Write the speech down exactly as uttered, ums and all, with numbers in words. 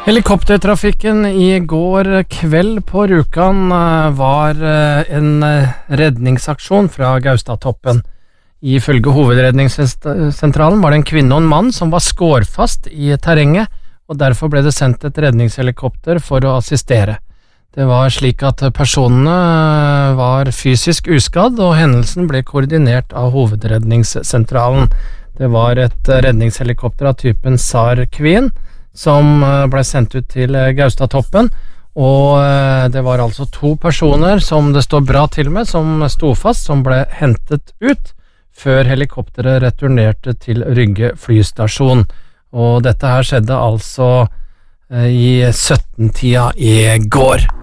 Helikoptertrafikken i går kveld på Rjukan var en redningsaksjon fra Gaustatoppen. Ifølge hovedredningssentralen var det en kvinne og en mann som var skårfast i terrenget, og derfor ble det sendt et redningshelikopter for å assistere. Det var slik at personene var fysisk uskadd, og hendelsen ble koordinert av hovedredningssentralen. Det var et redningshelikopter av typen SAR Queen, som ble sendt ut til Gaustatoppen, og det var altså to personer som det står bra til med, som sto fast, som ble hentet ut før helikopteret returnerte til Rygge flystasjon. Og dette her skjedde altså i sytten-tida i går.